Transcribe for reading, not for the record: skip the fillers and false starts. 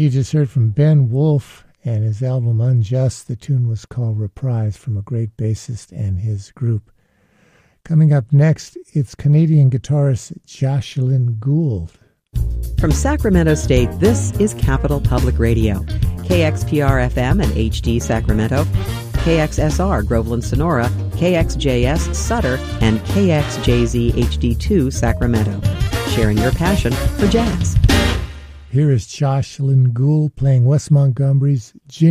You just heard from Ben Wolf and his album Unjust. The tune was called Reprise, from a great bassist and his group. Coming up next, it's Canadian guitarist Jocelyn Gould. From Sacramento State, this is Capital Public Radio. KXPR-FM and HD Sacramento, KXSR Groveland Sonora, KXJS Sutter, and KXJZ HD2 Sacramento. Sharing your passion for jazz. Here is Jocelyn Gould playing Wes Montgomery's